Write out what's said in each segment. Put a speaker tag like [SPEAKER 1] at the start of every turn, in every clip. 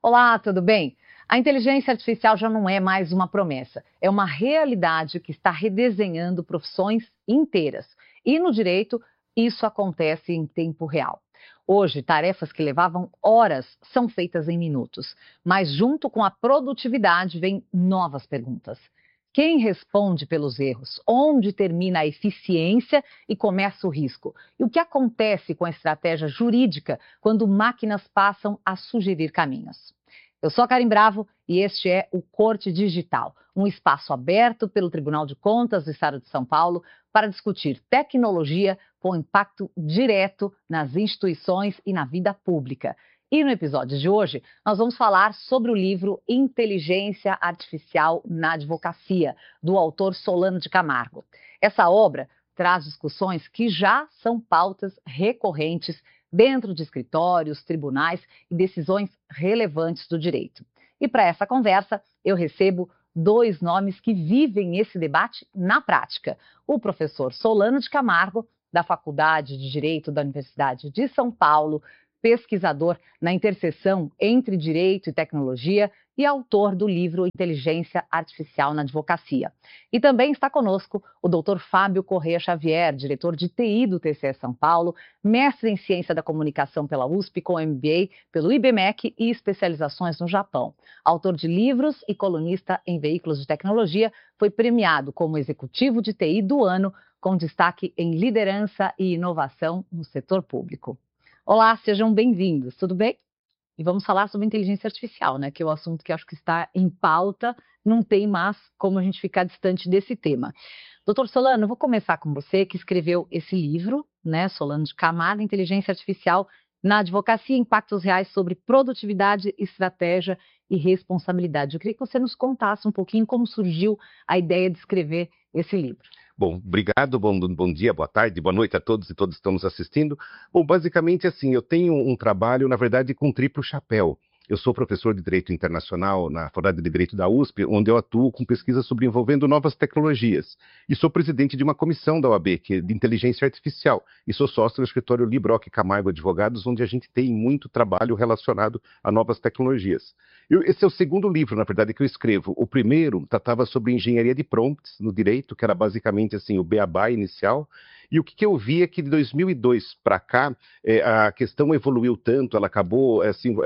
[SPEAKER 1] Olá, tudo bem? A inteligência artificial já não é mais uma promessa, é uma realidade que está redesenhando profissões inteiras. E no direito, isso acontece em tempo real. Hoje, tarefas que levavam horas são feitas em minutos, mas junto com a produtividade vêm novas perguntas. Quem responde pelos erros? Onde termina a eficiência e começa o risco? E o que acontece com a estratégia jurídica quando máquinas passam a sugerir caminhos? Eu sou a Karen Bravo e este é o Corte Digital, um espaço aberto pelo Tribunal de Contas do Estado de São Paulo para discutir tecnologia com impacto direto nas instituições e na vida pública. E no episódio de hoje, nós vamos falar sobre o livro Inteligência Artificial na Advocacia, do autor Solano de Camargo. Essa obra traz discussões que já são pautas recorrentes dentro de escritórios, tribunais e decisões relevantes do direito. E para essa conversa, eu recebo dois nomes que vivem esse debate na prática. O professor Solano de Camargo, da Faculdade de Direito da Universidade de São Paulo, pesquisador na interseção entre direito e tecnologia e autor do livro Inteligência Artificial na Advocacia. E também está conosco o Dr. Fábio Corrêa Xavier, diretor de TI do TCE São Paulo, mestre em Ciência da Comunicação pela USP, com MBA pelo IBMEC e especializações no Japão. Autor de livros e colunista em veículos de tecnologia, foi premiado como executivo de TI do ano, com destaque em liderança e inovação no setor público. Olá, sejam bem-vindos, tudo bem? E vamos falar sobre inteligência artificial, né? Que é o assunto que acho que está em pauta, não tem mais como a gente ficar distante desse tema. Doutor Solano, eu vou começar com você, que escreveu esse livro, né? Solano de Camargo, Inteligência Artificial na Advocacia, Impactos Reais sobre Produtividade, Estratégia e Responsabilidade. Eu queria que você nos contasse um pouquinho como surgiu a ideia de escrever esse livro.
[SPEAKER 2] Bom, obrigado, bom dia, boa tarde, boa noite a todos e todos que estamos assistindo. Bom, basicamente assim, eu tenho um trabalho, na verdade, com triplo chapéu. Eu sou professor de Direito Internacional na Faculdade de Direito da USP, onde eu atuo com pesquisa sobre envolvendo novas tecnologias. E sou presidente de uma comissão da OAB, que é de Inteligência Artificial. E sou sócio do escritório Libroc Camargo Advogados, onde a gente tem muito trabalho relacionado a novas tecnologias. Esse é o segundo livro, na verdade, que eu escrevo. O primeiro tratava sobre engenharia de prompts no direito, que era basicamente assim, o beabá inicial. E o que eu vi é que de 2002 para cá, a questão evoluiu tanto, ela acabou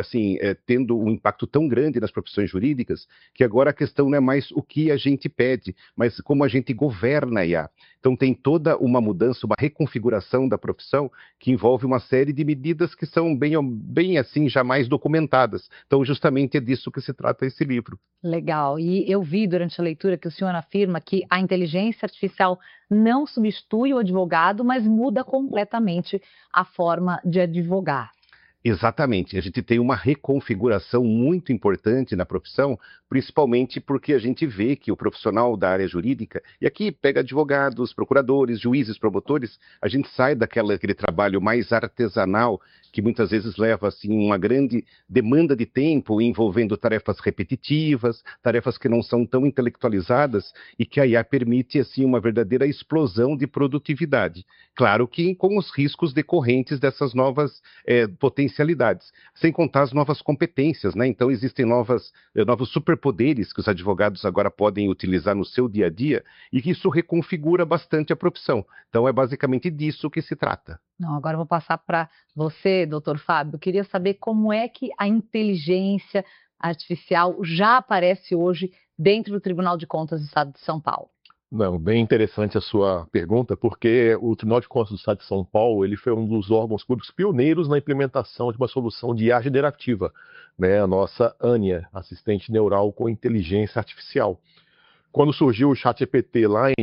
[SPEAKER 2] tendo um impacto tão grande nas profissões jurídicas, que agora a questão não é mais o que a gente pede, mas como a gente governa a IA. Então tem toda uma mudança, uma reconfiguração da profissão, que envolve uma série de medidas que são bem assim, jamais documentadas. Então justamente é disso que se trata esse livro.
[SPEAKER 1] Legal. E eu vi durante a leitura que o senhor afirma que a inteligência artificial não substitui o advogado, mas muda completamente a forma de advogar.
[SPEAKER 2] Exatamente, a gente tem uma reconfiguração muito importante na profissão, principalmente porque a gente vê que o profissional da área jurídica, e aqui pega advogados, procuradores, juízes, promotores, a gente sai daquele trabalho mais artesanal, que muitas vezes leva assim, uma grande demanda de tempo, envolvendo tarefas repetitivas, tarefas que não são tão intelectualizadas, e que a IA permite assim, uma verdadeira explosão de produtividade. Claro que com os riscos decorrentes dessas novas potencialidades, sem contar as novas competências, né? Então existem novos superpoderes que os advogados agora podem utilizar no seu dia a dia e que isso reconfigura bastante a profissão. Então é basicamente disso que se trata.
[SPEAKER 1] Não, agora eu vou passar para você, doutor Fábio. Eu queria saber como é que a inteligência artificial já aparece hoje dentro do Tribunal de Contas do Estado de São Paulo.
[SPEAKER 3] Não, bem interessante a sua pergunta, porque o Tribunal de Contas do Estado de São Paulo, ele foi um dos órgãos públicos pioneiros na implementação de uma solução de IA generativa, né, a nossa ANIA, assistente neural com inteligência artificial. Quando surgiu o ChatGPT lá em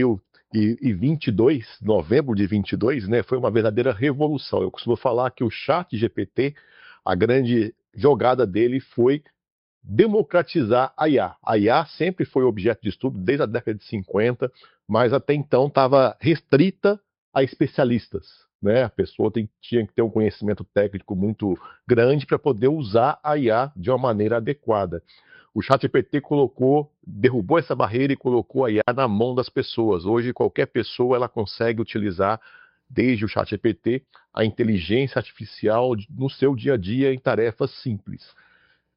[SPEAKER 3] 2022, novembro de 22, né, foi uma verdadeira revolução. Eu costumo falar que o ChatGPT, a grande jogada dele foi democratizar a IA. A IA sempre foi objeto de estudo desde a década de 50, mas até então estava restrita a especialistas, né? A pessoa tinha que ter um conhecimento técnico muito grande para poder usar a IA de uma maneira adequada. O ChatGPT derrubou essa barreira e colocou a IA na mão das pessoas. Hoje, qualquer pessoa ela consegue utilizar, desde o ChatGPT, a inteligência artificial no seu dia a dia em tarefas simples.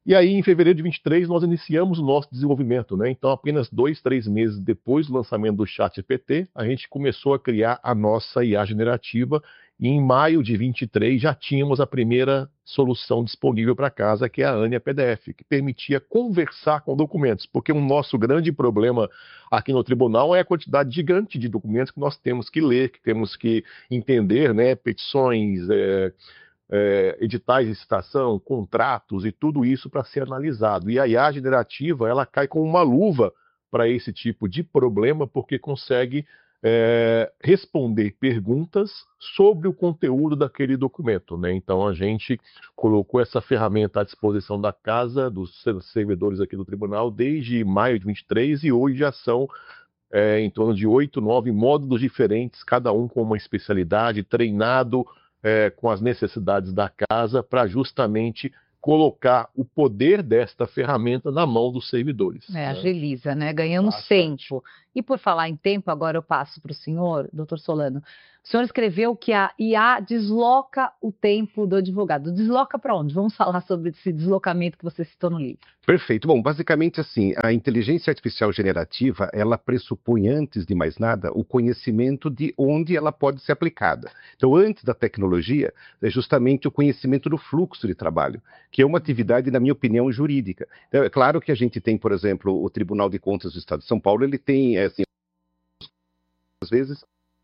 [SPEAKER 3] E aí, em fevereiro de 23, nós iniciamos o nosso desenvolvimento, né? Então, apenas 2, 3 meses depois do lançamento do ChatGPT, a gente começou a criar a nossa IA generativa e em maio de 23 já tínhamos a primeira solução disponível para casa, que é a Ania PDF, que permitia conversar com documentos, porque o nosso grande problema aqui no tribunal é a quantidade gigante de documentos que nós temos que ler, que temos que entender, né? Petições, editais de licitação, contratos e tudo isso para ser analisado. E a IA generativa, ela cai com uma luva para esse tipo de problema, porque consegue responder perguntas sobre o conteúdo daquele documento, né? Então a gente colocou essa ferramenta à disposição da casa, dos servidores aqui do tribunal, desde maio de 23 e hoje já são em torno de 8, 9 módulos diferentes, cada um com uma especialidade, treinado com as necessidades da casa, para justamente colocar o poder desta ferramenta na mão dos servidores.
[SPEAKER 1] Né? Agiliza, né? Ganhamos
[SPEAKER 3] Bastante.
[SPEAKER 1] tempo. E por falar em tempo, agora eu passo para o senhor, doutor Solano. O senhor escreveu que a IA desloca o tempo do advogado. Desloca para onde? Vamos falar sobre esse deslocamento que você citou no livro.
[SPEAKER 2] Perfeito. Bom, basicamente assim, a inteligência artificial generativa, ela pressupõe, antes de mais nada, o conhecimento de onde ela pode ser aplicada. Então, antes da tecnologia, é justamente o conhecimento do fluxo de trabalho, que é uma atividade, na minha opinião, jurídica. Então, é claro que a gente tem, por exemplo, o Tribunal de Contas do Estado de São Paulo, ele tem, assim, às vezes,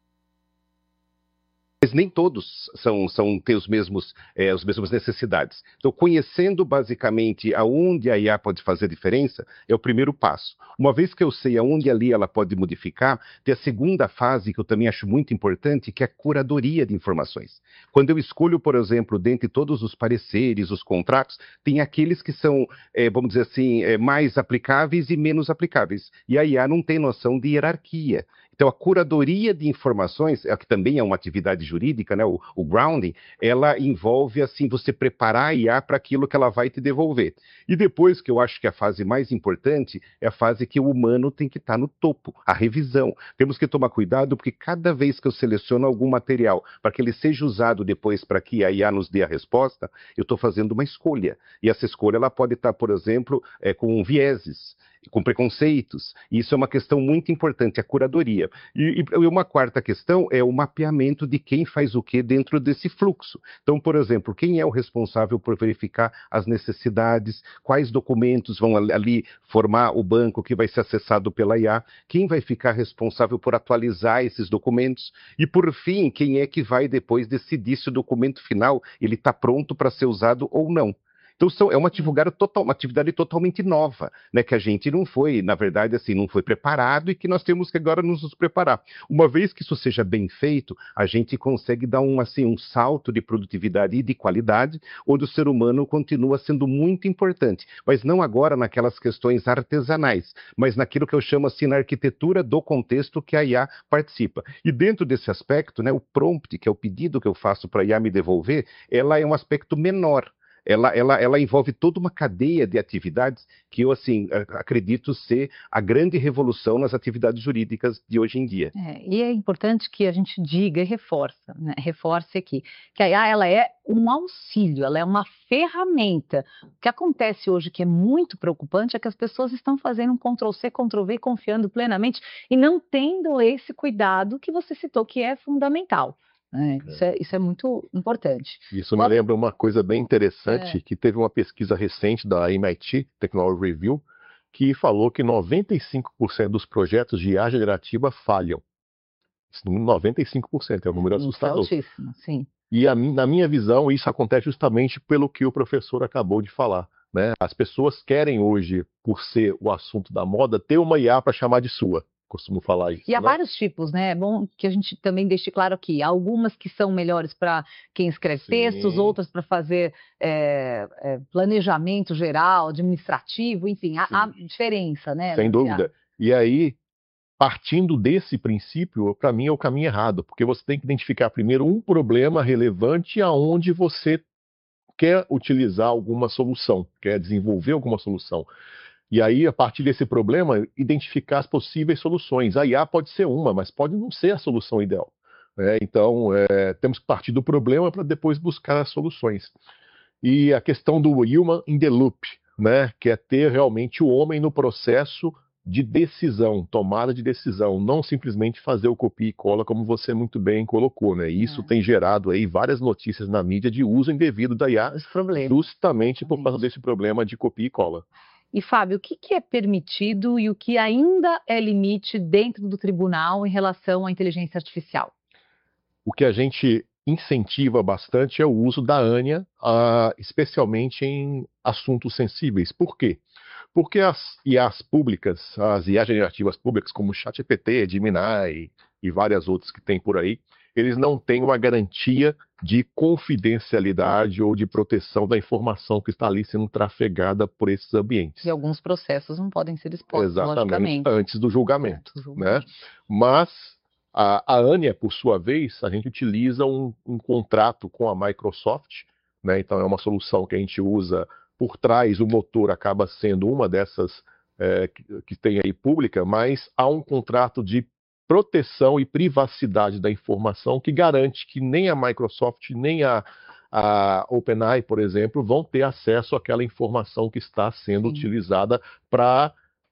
[SPEAKER 2] mas nem todos têm as mesmas necessidades. Então, conhecendo basicamente aonde a IA pode fazer diferença, é o primeiro passo. Uma vez que eu sei aonde ali ela pode modificar, tem a segunda fase, que eu também acho muito importante, que é a curadoria de informações. Quando eu escolho, por exemplo, dentre todos os pareceres, os contratos, tem aqueles que são, vamos dizer assim, mais aplicáveis e menos aplicáveis. E a IA não tem noção de hierarquia. Então, a curadoria de informações, que também é uma atividade jurídica, né, o grounding, ela envolve, assim, você preparar a IA para aquilo que ela vai te devolver. E depois, que eu acho que a fase mais importante, é a fase que o humano tem que estar no topo, a revisão. Temos que tomar cuidado, porque cada vez que eu seleciono algum material para que ele seja usado depois para que a IA nos dê a resposta, eu estou fazendo uma escolha. E essa escolha, ela pode estar, por exemplo, com vieses, com preconceitos. E isso é uma questão muito importante, a curadoria. E uma quarta questão é o mapeamento de quem faz o que dentro desse fluxo. Então, por exemplo, quem é o responsável por verificar as necessidades, quais documentos vão ali formar o banco que vai ser acessado pela IA, quem vai ficar responsável por atualizar esses documentos e, por fim, quem é que vai depois decidir se o documento final ele está pronto para ser usado ou não. Então, é uma atividade totalmente nova, né, que a gente não foi, na verdade, assim, não foi preparado e que nós temos que agora nos preparar. Uma vez que isso seja bem feito, a gente consegue dar um salto de produtividade e de qualidade, onde o ser humano continua sendo muito importante, mas não agora naquelas questões artesanais, mas naquilo que eu chamo assim, na arquitetura do contexto que a IA participa. E dentro desse aspecto, né, o prompt, que é o pedido que eu faço para a IA me devolver, ela é um aspecto menor. Ela envolve toda uma cadeia de atividades que eu, assim, acredito ser a grande revolução nas atividades jurídicas de hoje em dia.
[SPEAKER 1] E é importante que a gente diga e reforce aqui, que a IA, ela é um auxílio, ela é uma ferramenta. O que acontece hoje, que é muito preocupante, é que as pessoas estão fazendo um Ctrl+C, Ctrl+V, confiando plenamente e não tendo esse cuidado que você citou, que é fundamental. Isso é muito importante.
[SPEAKER 3] Isso me lembra uma coisa bem interessante, que teve uma pesquisa recente da MIT Technology Review, que falou que 95% dos projetos de IA generativa falham. 95% é um número assustador.
[SPEAKER 1] Altíssimo, sim.
[SPEAKER 3] E na minha visão, isso acontece justamente pelo que o professor acabou de falar, né? As pessoas querem hoje, por ser o assunto da moda, ter uma IA para chamar de sua. Costumo falar isso.
[SPEAKER 1] E há vários tipos, né? É bom que a gente também deixe claro aqui. Há algumas que são melhores para quem escreve textos, outras para fazer planejamento geral, administrativo, enfim, há diferença, né?
[SPEAKER 3] Sem dúvida. E aí, partindo desse princípio, para mim é o caminho errado, porque você tem que identificar primeiro um problema relevante aonde você quer utilizar alguma solução, quer desenvolver alguma solução. E aí, a partir desse problema, identificar as possíveis soluções. A IA pode ser uma, mas pode não ser a solução ideal. Então, temos que partir do problema para depois buscar as soluções. E a questão do human in the loop, né, que é ter realmente o homem no processo de decisão, tomada de decisão, não simplesmente fazer o copia e cola, como você muito bem colocou, né? Isso tem gerado aí várias notícias na mídia de uso indevido da IA, justamente por causa desse problema de copia e cola.
[SPEAKER 1] E, Fábio, o que é permitido e o que ainda é limite dentro do tribunal em relação à inteligência artificial?
[SPEAKER 3] O que a gente incentiva bastante é o uso da ANIA, especialmente em assuntos sensíveis. Por quê? Porque as IAs públicas, as IA generativas públicas, como o ChatGPT, Gemini e várias outras que tem por aí, eles não têm uma garantia de confidencialidade ou de proteção da informação que está ali sendo trafegada por esses ambientes.
[SPEAKER 1] E alguns processos não podem ser expostos, logicamente.
[SPEAKER 3] Antes do julgamento. Né? Mas a ANIA, por sua vez, a gente utiliza um contrato com a Microsoft, né? Então é uma solução que a gente usa por trás, o motor acaba sendo uma dessas que tem aí pública, mas há um contrato de proteção e privacidade da informação que garante que nem a Microsoft, nem a OpenAI, por exemplo, vão ter acesso àquela informação que está sendo utilizada para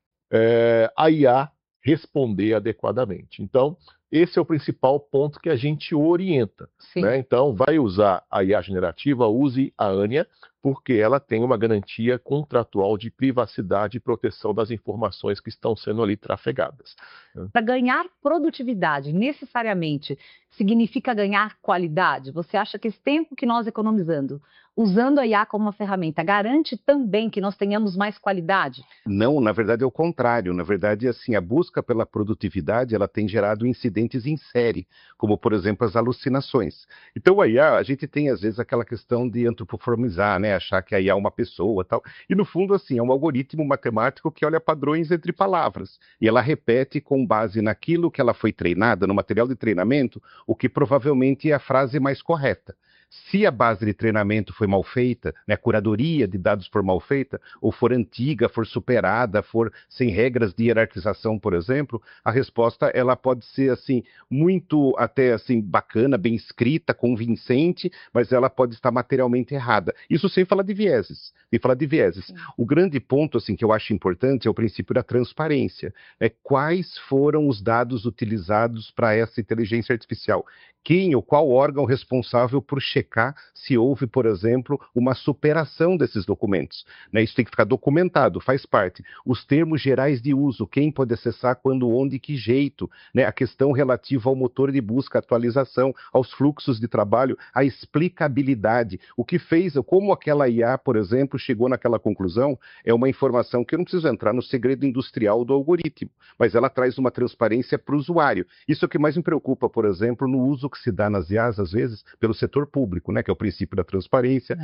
[SPEAKER 3] a IA responder adequadamente. Então, esse é o principal ponto que a gente orienta. Né? Então, vai usar a IA generativa, use a ANIA, porque ela tem uma garantia contratual de privacidade e proteção das informações que estão sendo ali trafegadas.
[SPEAKER 1] Para ganhar produtividade, necessariamente, significa ganhar qualidade? Você acha que esse tempo que nós economizando, usando a IA como uma ferramenta, garante também que nós tenhamos mais qualidade?
[SPEAKER 2] Não, na verdade é o contrário. Na verdade, assim, a busca pela produtividade, ela tem gerado incidentes em série, como, por exemplo, as alucinações. Então, a IA, a gente tem, às vezes, aquela questão de antropomorfizar, né? Achar que a IA é uma pessoa e tal. E, no fundo, assim, é um algoritmo matemático que olha padrões entre palavras. E ela repete com base naquilo que ela foi treinada, no material de treinamento, o que provavelmente é a frase mais correta. Se a base de treinamento foi mal feita, né, a curadoria de dados for mal feita, ou for antiga, for superada, for sem regras de hierarquização, por exemplo, a resposta ela pode ser assim muito até assim bacana, bem escrita, convincente, mas ela pode estar materialmente errada. Isso sem falar de vieses. Sem falar de vieses. O grande ponto assim que eu acho importante é o princípio da transparência. Quais foram os dados utilizados para essa inteligência artificial? Quem ou qual órgão responsável por checar se houve, por exemplo, uma superação desses documentos. Né? Isso tem que ficar documentado, faz parte. Os termos gerais de uso, quem pode acessar, quando, onde e que jeito. Né? A questão relativa ao motor de busca, atualização, aos fluxos de trabalho, a explicabilidade. O que fez, como aquela IA, por exemplo, chegou naquela conclusão, é uma informação que eu não preciso entrar no segredo industrial do algoritmo, mas ela traz uma transparência para o usuário. Isso é o que mais me preocupa, por exemplo, no uso que se dá nas IAs, às vezes, pelo setor público, né, que é o princípio da transparência,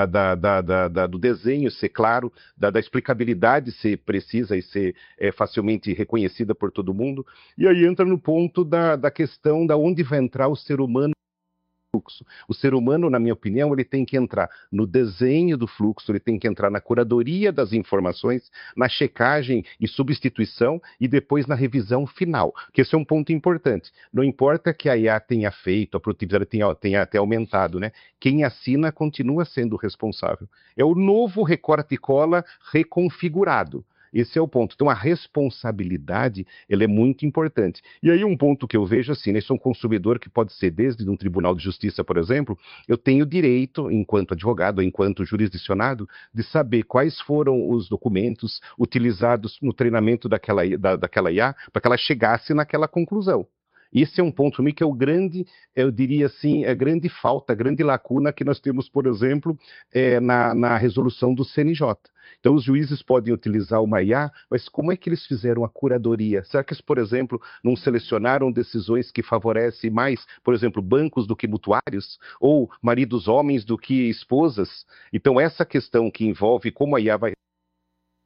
[SPEAKER 2] do desenho ser claro, da explicabilidade ser precisa e ser facilmente reconhecida por todo mundo. E aí entra no ponto da questão de onde vai entrar o ser humano. Fluxo. O ser humano, na minha opinião, ele tem que entrar no desenho do fluxo, ele tem que entrar na curadoria das informações, na checagem e substituição e depois na revisão final, que esse é um ponto importante. Não importa que a IA tenha feito, a produtividade tenha até aumentado, né? Quem assina continua sendo o responsável. É o novo recorte e cola reconfigurado. Esse é o ponto. Então, a responsabilidade, ela é muito importante. E aí, um ponto que eu vejo assim, né, sou um consumidor que pode ser desde um tribunal de justiça, por exemplo, eu tenho direito, enquanto advogado, enquanto jurisdicionado, de saber quais foram os documentos utilizados no treinamento daquela IA para que ela chegasse naquela conclusão. Esse é um ponto para mim que é o grande, eu diria assim, a grande falta, a grande lacuna que nós temos, por exemplo, na resolução do CNJ. Então, os juízes podem utilizar uma IA, mas como é que eles fizeram a curadoria? Será que eles, por exemplo, não selecionaram decisões que favorecem mais, por exemplo, bancos do que mutuários? Ou maridos homens do que esposas? Então, essa questão que envolve como a IA vai